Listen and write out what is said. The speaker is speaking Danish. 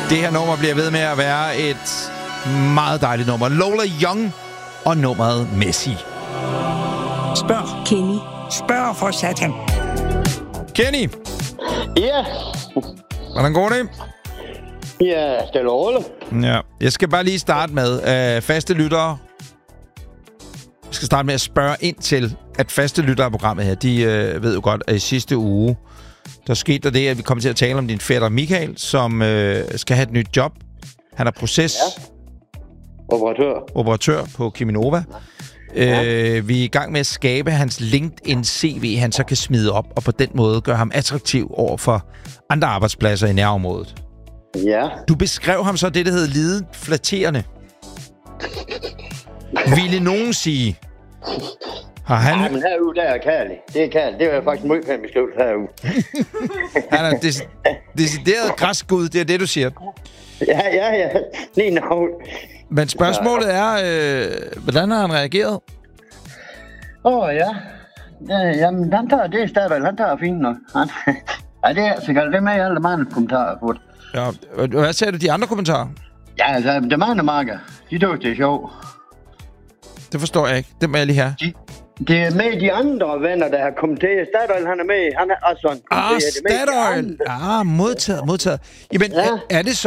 Det her nummer bliver ved med at være et meget dejligt nummer. Lola Young og nummeret Messi. Spørg. Kenny. Spørg for satan. Kenny, Ja. hvordan går det? Ja, stille og roligt. Ja, jeg skal bare lige starte med faste lyttere. Jeg skal starte med at spørge ind til, at faste lyttere af programmet her, de ved jo godt, at i sidste uge, der skete der det, at vi kommer til at tale om din fætter Michael, som skal have et nyt job. Han er operatør på Cheminova. Ja. Vi er i gang med at skabe hans LinkedIn-CV, han så kan smide op, og på den måde gøre ham attraktiv over for andre arbejdspladser i nærområdet. Ja. Du beskrev ham så det, der hedder lidet flatterende. Ville nogen sige... Har han... Ja, men herude, der er kærlig. Det er kærlig. Det er faktisk en meget pæn beskrivelse herude. Han er decideret græsgud, det er det, du siger. Ja. Lige nu. Men spørgsmålet er, hvordan har han reageret? Ja. Jamen, han tager det stadigvæk. Han tager fint nok. Ja, det er altså galt. Det er med i alle mange kommentarer på det. Ja, hvad sagde du de andre kommentarer? Ja, altså, det er mange marker. De tog det sjovt. Det forstår jeg ikke. Det må jeg lige have. Det er med de andre venner, der har kommenteret. Statoil, han er med. Han er også sådan. Statoil. Modtaget. Jamen, er det så